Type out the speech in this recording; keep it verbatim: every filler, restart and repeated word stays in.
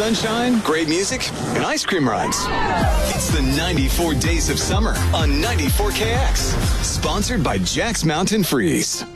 sunshine, great music, and ice cream rides. It's the ninety-four Days of Summer on ninety-four K X. Sponsored by Jack's Mountain Freeze.